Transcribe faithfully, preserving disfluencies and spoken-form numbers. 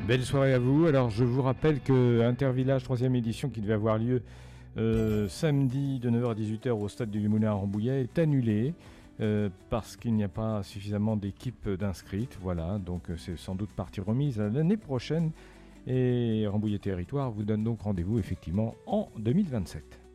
Belle soirée à vous. Alors je vous rappelle que Intervillage troisième édition qui devait avoir lieu euh, samedi de neuf heures à dix-huit heures au stade du Moulin à Rambouillet est annulé euh, parce qu'il n'y a pas suffisamment d'équipes d'inscrites. Voilà, donc c'est sans doute partie remise à l'année prochaine. Et Rambouillet Territoire vous donne donc rendez-vous effectivement en deux mille vingt-sept.